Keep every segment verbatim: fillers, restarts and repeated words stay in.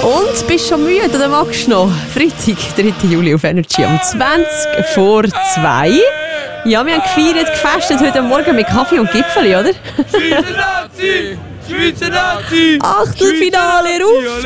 Und bist schon müde oder magst du noch? Freitag, dritter Juli auf Energy um zwanzig vor zwei. Ja, wir haben gefeiert, gefestet heute Morgen mit Kaffee und Gipfeli, oder? Schweizer Nazi! Schweizer Nazi! Achtelfinale, ruf!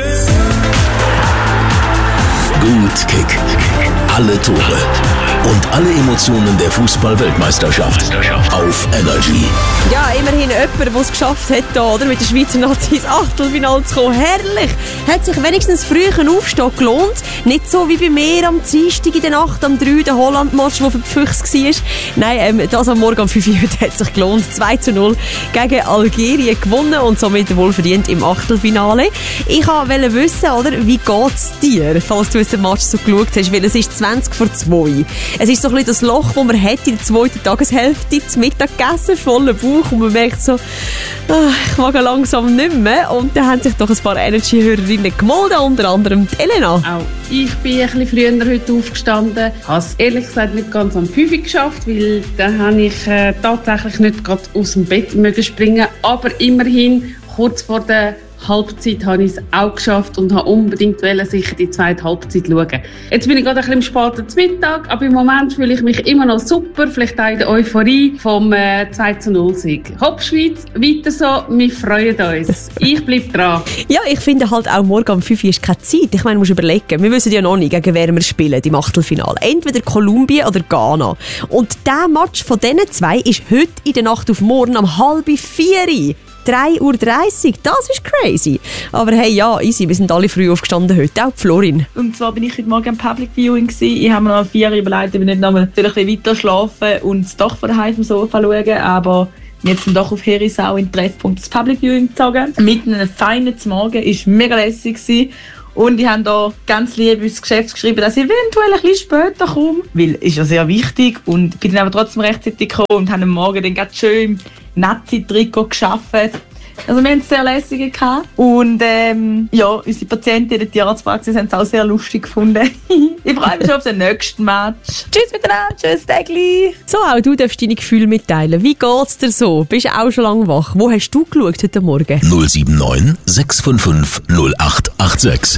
Gut Kick. Alle Tore und alle Emotionen der Fußball-Weltmeisterschaft auf Energy. Ja, immerhin jemand, der es geschafft hat, da, oder, mit der Schweizer Nazi ins Achtelfinale zu kommen. Herrlich! Hat sich wenigstens früh ein Aufstehen gelohnt. Nicht so wie bei mir am Dienstag in der Nacht, am drei, der Holland-Match, der für die Füchse war. Nein, ähm, das am Morgen um fünf Uhr hat sich gelohnt. zwei zu null gegen Algerien gewonnen und somit wohlverdient im Achtelfinale. Ich wollte wissen, oder, wie geht es dir, falls du den Match so geschaut hast, weil es ist zwanzig vor zwei. Es ist so ein bisschen das Loch, das man hat in der zweiten Tageshälfte zum Mittag gegessen, voller Bauch, und man merkt so, ah, ich mag langsam nicht mehr. Und dann haben sich doch ein paar Energy-Hörerinnen gemeldet, unter anderem Elena. Auch ich bin ein bisschen früher heute aufgestanden. Ich habe es ehrlich gesagt nicht ganz am fünf Uhr geschafft, weil dann habe ich äh, tatsächlich nicht gerade aus dem Bett mögen springen. Aber immerhin, kurz vor der Halbzeit habe ich es auch geschafft und habe unbedingt sicher die zweite Halbzeit schauen. Jetzt bin ich gerade ein bisschen im späten Mittag, aber im Moment fühle ich mich immer noch super, vielleicht auch in der Euphorie vom äh, zwei zu null Sieg. Hopp Schweiz, weiter so, wir freuen uns. Ich bleibe dran. Ja, ich finde halt auch morgen um fünf Uhr ist keine Zeit. Ich meine, du musst überlegen, wir wissen ja noch nicht, gegen wer wir spielen im Achtelfinale. Entweder Kolumbien oder Ghana. Und der Match von diesen zwei ist heute in der Nacht auf morgen um halb vier. drei Uhr dreißig, das ist crazy. Aber hey, ja, easy, wir sind alle früh aufgestanden heute, auch Florin. Und zwar bin ich heute Morgen am Public Viewing gewesen. Ich habe mir noch um vier Uhr überlegt, ob ich nicht noch mal ein bisschen weiter schlafen und es doch von daheim vom Sofa schauen, aber jetzt sind doch auf Herisau in Treffpunkt das Public Viewing gezogen. Mit einem feinen Morgen, es war mega lässig gewesen. Und ich habe da ganz lieb ins Geschäft geschrieben, dass ich eventuell ein bisschen später komme. Weil es ist ja sehr wichtig. Und bin dann aber trotzdem rechtzeitig gekommen und habe am Morgen dann ganz schön im Nazi-Trikot gearbeitet. Also wir haben es sehr lässig gehabt. Und ähm, ja, unsere Patienten in der Tierarztpraxis haben es auch sehr lustig gefunden. Ich freue mich schon auf den nächsten Match. Tschüss miteinander, tschüss Tägli. So, auch du darfst deine Gefühle mitteilen. Wie geht's dir so? Bist du auch schon lange wach? Wo hast du geschaut heute Morgen? null sieben neun sechs fünf fünf null acht acht sechs.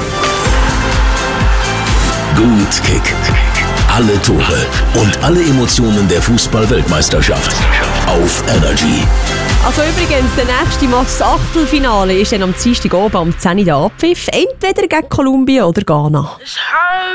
Gut Kick. Alle Tore und alle Emotionen der Fußball-Weltmeisterschaft auf Energy. Also übrigens, der nächste Match, das Achtelfinale, ist dann am Dienstag oben am zehn Uhr der Abpfiff. Entweder gegen Kolumbien oder Ghana.